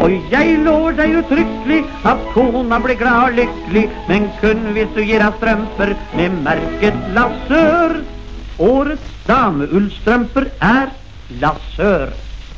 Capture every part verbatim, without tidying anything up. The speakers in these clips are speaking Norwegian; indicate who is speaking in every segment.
Speaker 1: Og jeg lover deg uttrykkelig at kona blir glad og lykkelig, men kun hvis du gir av strømper med merket Lasør. Årets dameullstrømper er Lasør.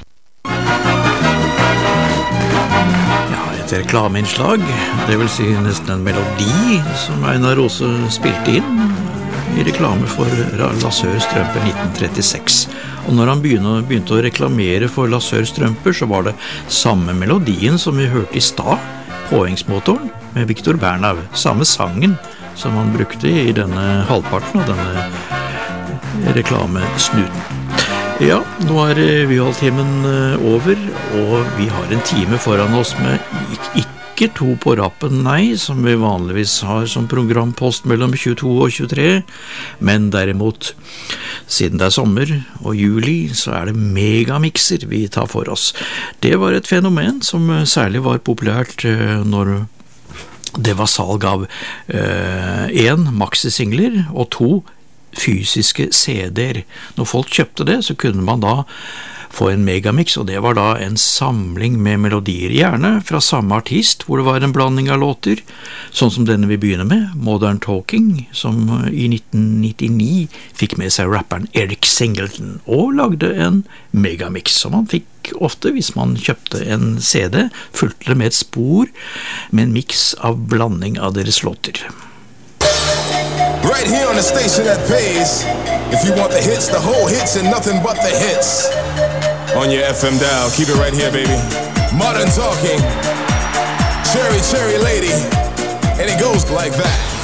Speaker 2: Et reklameinnslag, det vil si nesten en melodi som Einar Rose spilte inn i reklame for Lasør strømper nitten trettiseks. Og når han begynte, begynte å reklamere for Lasør strømper, så var det samme melodien som vi hørte i stad, Påhengsmotoren med Victor Bernhard, samme sangen som han brukte i denne halvparten av denne reklamesnuten. Ja, nå er Vyholtimen over, og vi har en time foran oss med ikke to på rappen, nei, som vi vanligvis har som programpost mellom tjueto og tjuetre, men derimot, siden det er sommer og juli, så er det megamixer vi tar for oss. Det var et fenomen som særlig var populært når det var salg av én maxisingler og to fysiske C D-er. Når folk kjøpte det, så kunne man da få en megamix, og det var da en samling med melodier, gjerne fra samme artist, hvor det var en blanding av låter, sånn som denne vi begynner med, Modern Talking, som i nitten nittini fikk med seg rapperen Eric Singleton, og lagde en megamix, som man fikk ofte hvis man kjøpte en C D, fulgte med et spor med en mix av blanding av deres låter.
Speaker 3: Right here on the station that pays. If you want the hits, the whole hits and nothing but the hits. On your F M dial, keep it right here, baby. Modern Talking, Cherry Cherry Lady, and it goes like that.